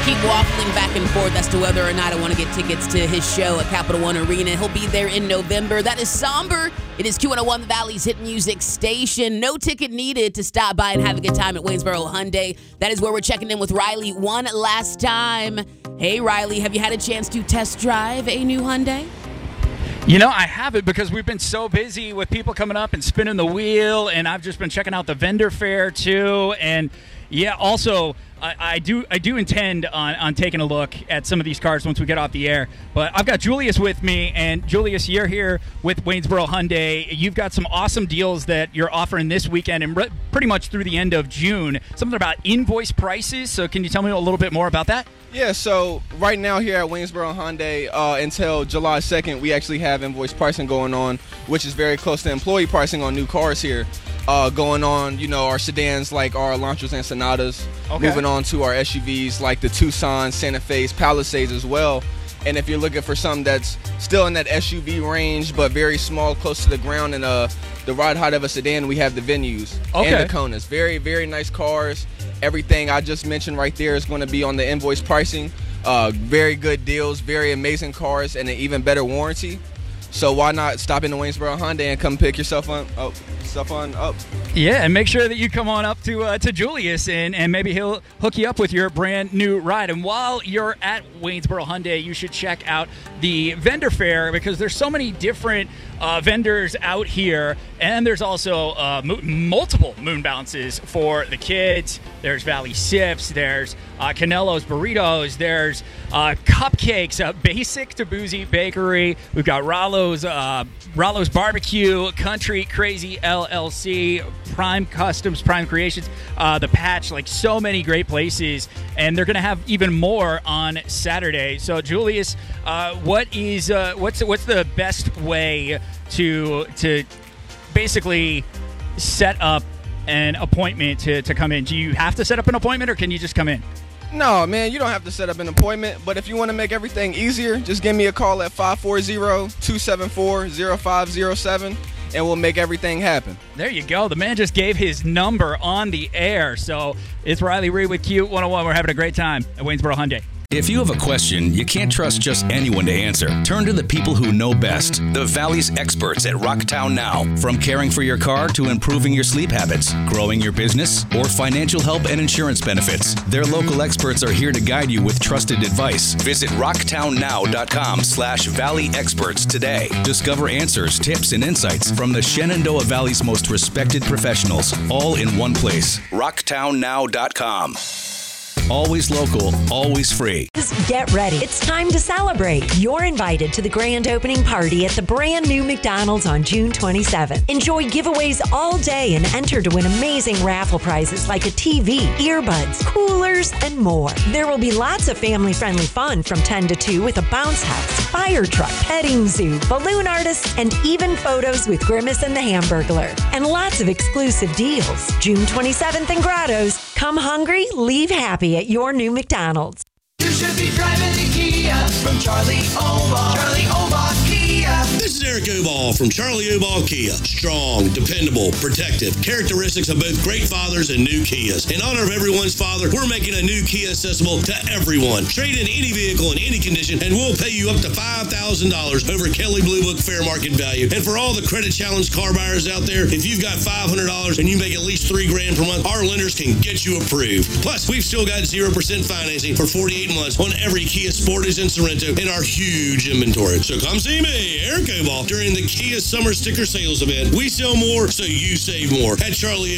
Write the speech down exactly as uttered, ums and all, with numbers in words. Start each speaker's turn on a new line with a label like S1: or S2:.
S1: keep waffling back and forth as to whether or not I want to get tickets to his show at Capital One Arena. He'll be there in November. That is somber. It is Q one oh one, the Valley's hit music station. No ticket needed to stop by and have a good time at Waynesboro Hyundai. That is where we're checking in with Riley one last time. Hey, Riley, have you had a chance to test drive a new Hyundai?
S2: You know, I haven't because we've been so busy with people coming up and spinning the wheel, and I've just been checking out the vendor fair too. And yeah, also I, I do I do intend on, on taking a look at some of these cars once we get off the air. But I've got Julius with me, and Julius, you're here with Waynesboro Hyundai. You've got some awesome deals that you're offering this weekend and re- pretty much through the end of June. Something about invoice prices. So can you tell me a little bit more about that?
S3: Yeah, so right now here at Waynesboro Hyundai, uh, until July second, we actually have invoice pricing going on, which is very close to employee pricing on new cars here. Uh, going on, you know, our sedans like our Elantras and Sonatas,
S2: okay.
S3: Moving on to our S U Vs like the Tucson, Santa Fe's, Palisades as well. And if you're looking for something that's still in that S U V range but very small, close to the ground, and uh, the ride height of a sedan, we have the Venues
S2: okay.
S3: and the Konas. Very, very nice cars. Everything I just mentioned right there is going to be on the invoice pricing. Uh, very good deals, very amazing cars, and an even better warranty. So why not stop into Waynesboro Hyundai and come pick yourself on up, stuff on up?
S2: Yeah, and make sure that you come on up to uh, to Julius, and, and maybe he'll hook you up with your brand new ride. And while you're at Waynesboro Hyundai, you should check out the vendor fair because there's so many different uh, vendors out here, and there's also uh, mo- multiple moon bounces for the kids. There's Valley Sips, there's uh, Canelo's Burritos, there's uh, cupcakes, uh, Basic to Boozy Bakery. We've got Rollo's uh, Rollo's Barbecue, Country Crazy L L C, Prime Customs, Prime Creations, uh, The Patch, like so many great places, and they're going to have even more on Saturday. So, Julius, uh, what is uh, what's what's the best way to to basically set up an appointment to, to come in? Do you have to set up an appointment, or can you just come in?
S3: No, man, you don't have to set up an appointment, but if you want to make everything easier, just give me a call at five four zero, two seven four, zero five zero seven, and we'll make everything happen.
S2: There you go. The man just gave his number on the air. So it's Riley Reed with Q one oh one. We're having a great time at Waynesboro Hyundai.
S4: If you have a question you can't trust just anyone to answer, turn to the people who know best, the Valley's experts at Rocktown Now. From caring for your car to improving your sleep habits, growing your business, or financial help and insurance benefits, their local experts are here to guide you with trusted advice. Visit rocktownnow.com slash valley experts today. Discover answers, tips, and insights from the Shenandoah Valley's most respected professionals, all in one place. rocktown now dot com. Always local, always free.
S5: Get ready. It's time to celebrate. You're invited to the grand opening party at the brand new McDonald's on June twenty-seventh. Enjoy giveaways all day and enter to win amazing raffle prizes like a T V, earbuds, coolers, and more. There will be lots of family-friendly fun from ten to two with a bounce house, fire truck, petting zoo, balloon artists, and even photos with Grimace and the Hamburglar. And lots of exclusive deals. June twenty-seventh in Grottoes. Come hungry, leave happy at your new McDonald's.
S6: You should be driving the Kia from Charlie Obal. Charlie Obal Kia.
S7: This is Eric Obal from Charlie Obal Kia. Strong, dependable, protective. Characteristics of both great fathers and new Kias. In honor of everyone's father, we're making a new Kia accessible to everyone. Trade in any vehicle in any condition and we'll pay you up to five thousand dollars over Kelley Blue Book fair market value. And for all the credit challenged car buyers out there, if you've got five hundred dollars and you make at least three grand per month, our lenders can get you approved. Plus, we've still got zero percent financing for forty-eight months on every Kia Sportage and Sorento in our huge inventory. So come see me, Eric Obal, during the Kia Summer Sticker Sales event. We sell more, so you save more at Charlie